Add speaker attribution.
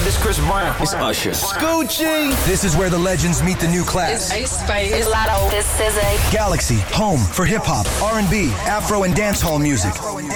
Speaker 1: This Chris Brown.
Speaker 2: It's Usher.
Speaker 1: Gucci.
Speaker 3: This is where the legends meet the new class.
Speaker 4: It's Ace Spice.
Speaker 5: It's Lotto. It's SZA.
Speaker 3: Galaxy, home for hip hop, R&B, Afro, and dancehall music.